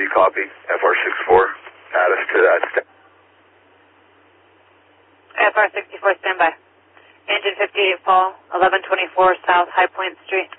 copy. FR64, add us to that. FR64, standby. Engine 58 fall, 1124 South High Point Street.